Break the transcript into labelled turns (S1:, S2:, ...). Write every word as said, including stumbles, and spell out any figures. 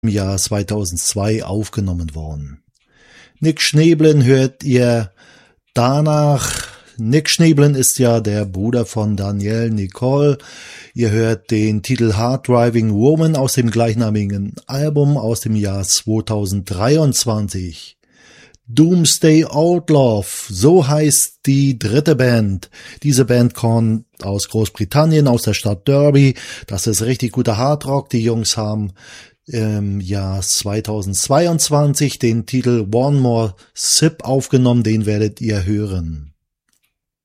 S1: im Jahr zweitausendzwei aufgenommen worden. Nick Schneblen hört ihr danach. Nick Schneblen ist ja der Bruder von Danielle Nicole. Ihr hört den Titel Hard Driving Woman aus dem gleichnamigen Album aus dem Jahr zweitausenddreiundzwanzig. Doomsday Outlaw, so heißt die dritte Band. Diese Band kommt aus Großbritannien, aus der Stadt Derby. Das ist richtig guter Hardrock. Die Jungs haben im Jahr zweitausendzweiundzwanzig den Titel One More Sip aufgenommen, den werdet ihr hören.